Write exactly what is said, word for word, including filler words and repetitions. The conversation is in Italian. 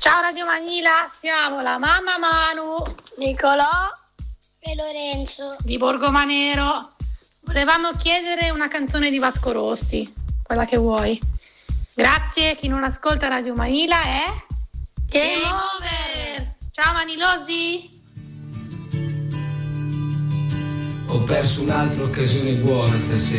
Ciao Radio Manila, siamo la mamma Manu, Nicolò e Lorenzo di Borgomanero. Volevamo chiedere una canzone di Vasco Rossi, quella che vuoi. Grazie, chi non ascolta Radio Manila è Game Over. Ciao Manilosi. Ho perso un'altra occasione buona stasera.